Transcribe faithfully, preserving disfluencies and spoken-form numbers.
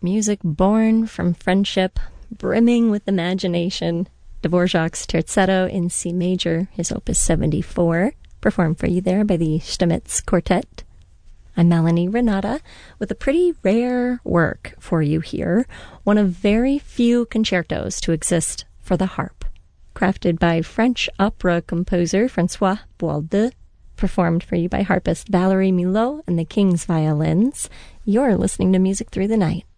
Music born from friendship, brimming with imagination. Dvorak's Terzetto in C major, his opus seventy-four, performed for you there by the Stamitz Quartet. I'm Melanie Renata with a pretty rare work for you here, one of very few concertos to exist for the harp. Crafted by French opera composer François Boaldeux, performed for you by harpist Valerie Milot and the King's Violins. You're listening to Music Through the Night.